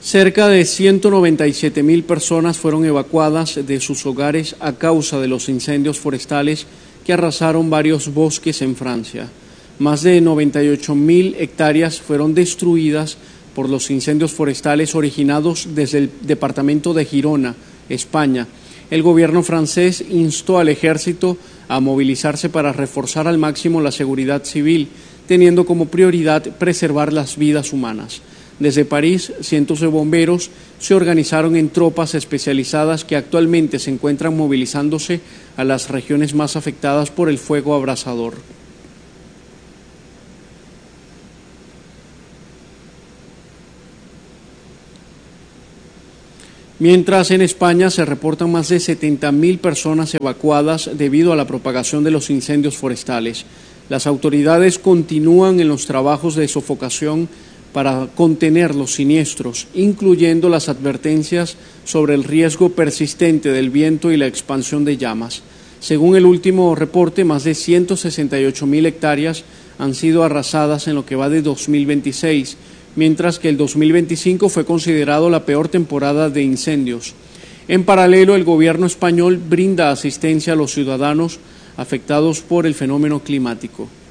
Cerca de 197.000 personas fueron evacuadas de sus hogares a causa de los incendios forestales que arrasaron varios bosques en Francia. Más de 98.000 hectáreas fueron destruidas por los incendios forestales originados desde el departamento de Girona, España. El gobierno francés instó al ejército a movilizarse para reforzar al máximo la seguridad civil, teniendo como prioridad preservar las vidas humanas. Desde París, cientos de bomberos se organizaron en tropas especializadas que actualmente se encuentran movilizándose a las regiones más afectadas por el fuego abrasador. Mientras en España se reportan más de 70.000 personas evacuadas debido a la propagación de los incendios forestales. Las autoridades continúan en los trabajos de sofocación para contener los siniestros, incluyendo las advertencias sobre el riesgo persistente del viento y la expansión de llamas. Según el último reporte, más de 168.000 hectáreas han sido arrasadas en lo que va de 2026, mientras que el 2025 fue considerado la peor temporada de incendios. En paralelo, el gobierno español brinda asistencia a los ciudadanos afectados por el fenómeno climático.